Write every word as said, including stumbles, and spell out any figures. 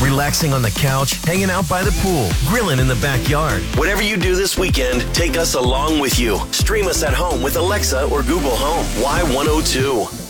Relaxing on the couch, hanging out by the pool, grilling in the backyard. Whatever you do this weekend, take us along with you. Stream us at home with Alexa or Google Home. Y one oh two.